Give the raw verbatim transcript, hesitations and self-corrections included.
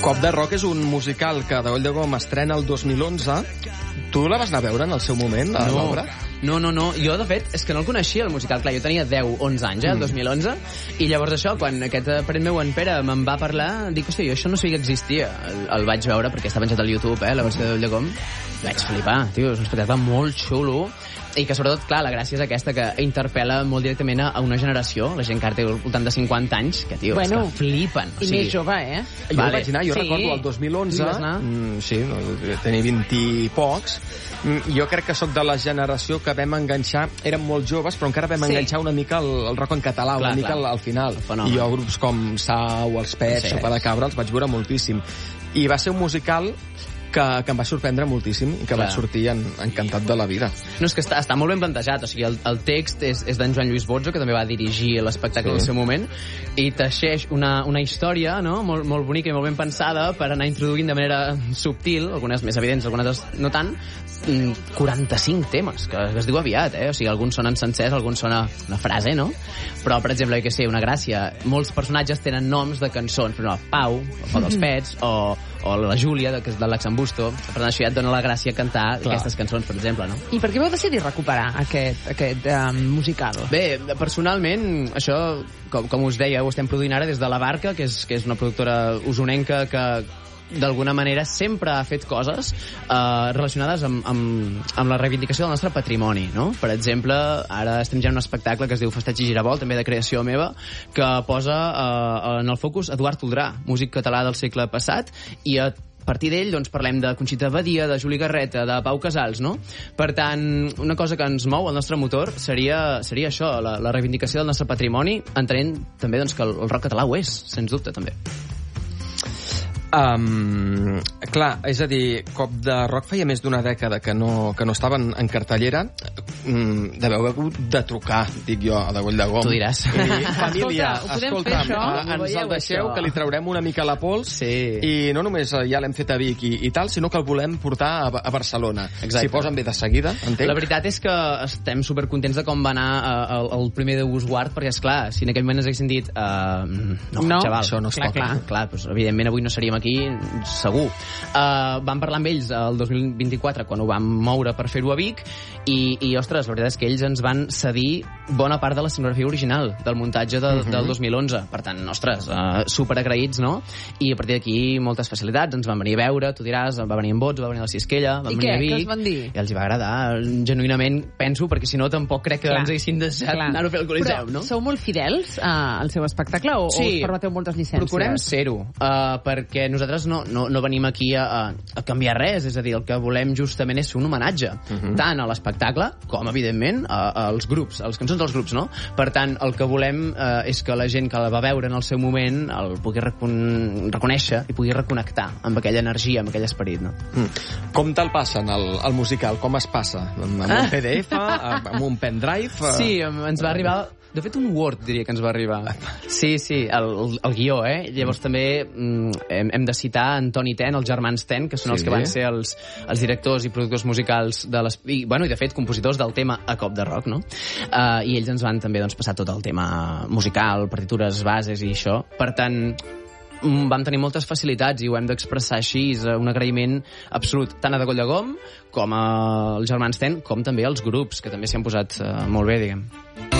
Cop de Rock és un musical que Adegoll de Gom estrena el dos mil onze. Tu la vas anar a veure en el seu moment, a no, l'obra? No, no, no. Jo, de fet, és que no el coneixia, el musical. Clar, jo tenia deu onze anys, eh, el dos mil onze, i llavors això, quan aquest parent meu, en Pere, me'n va parlar, dic, hòstia, jo això no sabia que existia. El, el vaig veure, perquè està penjat al YouTube, eh, la versió d'Adegoll de Gom. Vaig flipar, tio, és un espectacle molt xulo, i que sobretot, clar, la gràcia és aquesta, que interpel·la molt directament a una generació, la gent que ara té al voltant de cinquanta anys, que, tio, bueno, és que flipen. I o sigui, més jove, eh? Jo vale. vaig anar, jo sí. recordo el dos mil onze, mm, sí, no, tenia vint i pocs, mm, jo crec que sóc de la generació que vam enganxar, érem molt joves, però encara vam sí. enganxar una mica el, el rock en català, clar, una mica al, al final. I jo grups com Sau, Els Pets, sí. Sopa de Cabra, els vaig veure moltíssim. I va ser un musical que, que em va sorprendre moltíssim i que Clar. vaig sortir en, encantat de la vida. No, és que està, està molt ben plantejat, o sigui, el, el text és, és d'en Joan Lluís Botzo, que també va dirigir l'espectacle sí. al seu moment, i teixeix una, una història, no?, molt, molt bonica i molt ben pensada per anar introduint de manera subtil, algunes més evidents, algunes no tant, quaranta-cinc temes, que, que es diu aviat, eh? O sigui, alguns sonen sencers, alguns sona una frase, no? Però, per exemple, que sé, una gràcia, molts personatges tenen noms de cançons, per exemple, Pau, o dels Pets, o, o la Júlia, que és de l'Axambusto, per tant, això ja et dona la gràcia cantar Clar. aquestes cançons, per exemple, no? I per què vau decidir recuperar aquest, aquest um, musical? Bé, personalment, això, com, com us deia, ho estem produint ara des de La Barca, que és, que és una productora usonenca que d'alguna manera sempre ha fet coses eh, relacionades amb, amb, amb la reivindicació del nostre patrimoni, no? Per exemple, ara estem ja en un espectacle que es diu Festeig i Giravolt, també de creació meva, que posa eh, en el focus Eduard Toldrà, músic català del segle passat, i a A partir d'ell doncs, parlem de Conxita Badia, de Juli Garreta, de Pau Casals, no? Per tant, una cosa que ens mou, el nostre motor, seria, seria això, la, la reivindicació del nostre patrimoni, entenent també doncs, que el, el rock català ho és, sens dubte, també. Um, clar, és a dir, Cop de Rock feia més d'una dècada que no, que no estaven en cartellera. Um, deveu hagut de trucar, dic jo, a Adegoll de Gom. Tu diràs. I, família, escolta, escolta'm, ens el deixeu, això? Que li traurem una mica la pols, sí. i no només ja l'hem fet a Vic i, i tal, sinó que el volem portar a, a Barcelona. Exacte. S'hi posen bé de seguida, entenc? La veritat és que estem supercontents de com va anar uh, el, el primer de Usguard, perquè, esclar, si en aquell moment ens haguessin dit uh, no, no, xaval, això no es clar, pot. Clar, clar, doncs, evidentment avui no seríem aquí, segur. Uh, vam parlar amb ells el dos mil vint-i-quatre, quan ho vam moure per fer-ho a Vic, i, i, ostres, la veritat és que ells ens van cedir bona part de la escenografia original del muntatge de, uh -huh. del dos mil onze. Per tant, ostres, uh, superagraïts, no? I a partir d'aquí moltes facilitats, ens van venir a veure, tu diràs, va venir en Bots, va venir a la Sisquella, van I venir què? a Vic. Què us van dir? I els hi va agradar, genuïnament, penso, perquè si no tampoc crec que Clar. ens haguessin deixat anar a fer el Coliseu, Però no? sou molt fidels uh, al seu espectacle o, sí, o us permeteu moltes llicències? Procurem ser-ho, uh, perquè nosaltres no, no, no venim aquí a, a canviar res, és a dir, el que volem justament és fer un homenatge, uh -huh. tant a l'espectacle com, evidentment, a, als grups, a les cançons dels grups, no? Per tant, el que volem uh, és que la gent que la va veure en el seu moment el pugui recon reconèixer i pugui reconnectar amb aquella energia, amb aquell esperit, no? Mm. Com te'l passen, el, el musical? Com es passa? Amb, amb un P D F? Amb un pendrive? Sí, ens va arribar... De fet, un Word, diria que ens va arribar. Sí, sí, el, el, el guió, eh? Llavors també mm, hem, hem de citar en Toni Ten, els germans Ten, que són sí. els que van ser els, els directors i productors musicals de les... I, bueno, i de fet, compositors del tema A Cop de Rock, no? Uh, I ells ens van també doncs, passar tot el tema musical, partitures, bases i això. Per tant, vam tenir moltes facilitats i ho hem d'expressar així, és un agraïment absolut, tant a Adegoll de Gom com als germans Ten, com també als grups, que també s'hi han posat uh, molt bé, diguem.